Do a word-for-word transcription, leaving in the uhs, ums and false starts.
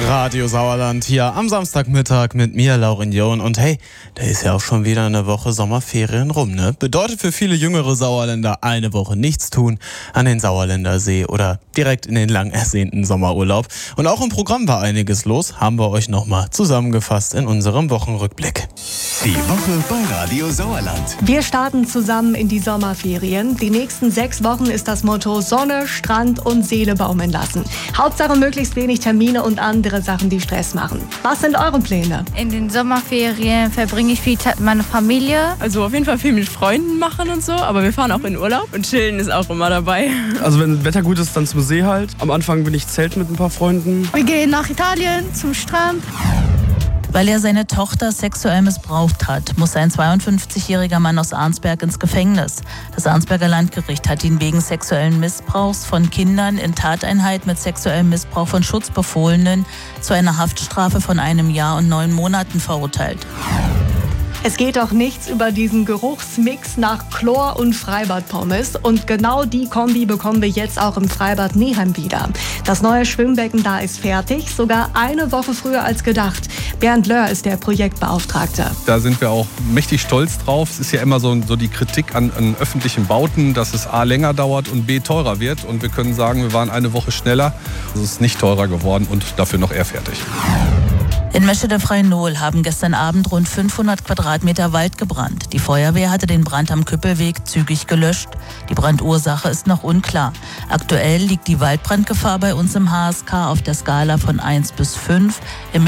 Radio Sauerland hier am Samstagmittag mit mir, Laurin John. Und hey, da ist ja auch schon wieder eine Woche Sommerferien rum, ne? Bedeutet für viele jüngere Sauerländer eine Woche nichts tun an den Sauerländer See oder direkt in den lang ersehnten Sommerurlaub. Und auch im Programm war einiges los, haben wir euch nochmal zusammengefasst in unserem Wochenrückblick. Die Woche bei Radio Sauerland. Wir starten zusammen in die Sommerferien. Die nächsten sechs Wochen ist das Motto Sonne, Strand und Seele baumeln lassen. Hauptsache möglichst wenig Termine und andere Sachen, die Stress machen. Was sind eure Pläne? In den Sommerferien verbringe ich viel Zeit mit meiner Familie. Also auf jeden Fall viel mit Freunden machen und so, aber wir fahren auch in Urlaub und chillen ist auch immer dabei. Also wenn das Wetter gut ist, dann zum See halt. Am Anfang bin ich zelten mit ein paar Freunden. Wir gehen nach Italien zum Strand. Weil er seine Tochter sexuell missbraucht hat, muss ein zweiundfünfzigjähriger Mann aus Arnsberg ins Gefängnis. Das Arnsberger Landgericht hat ihn wegen sexuellen Missbrauchs von Kindern in Tateinheit mit sexuellem Missbrauch von Schutzbefohlenen zu einer Haftstrafe von einem Jahr und neun Monaten verurteilt. Es geht doch nichts über diesen Geruchsmix nach Chlor und Freibadpommes. Und genau die Kombi bekommen wir jetzt auch im Freibad Neheim wieder. Das neue Schwimmbecken da ist fertig, sogar eine Woche früher als gedacht. Bernd Löhr ist der Projektbeauftragte. Da sind wir auch mächtig stolz drauf. Es ist ja immer so, so die Kritik an, an öffentlichen Bauten, dass es A länger dauert und B teurer wird. Und wir können sagen, wir waren eine Woche schneller. Es ist nicht teurer geworden und dafür noch eher fertig. In Meschede-Frei-Nohl haben gestern Abend rund fünfhundert Quadratmeter Wald gebrannt. Die Feuerwehr hatte den Brand am Küppelweg zügig gelöscht. Die Brandursache ist noch unklar. Aktuell liegt die Waldbrandgefahr bei uns im H S K auf der Skala von eins bis fünf. Im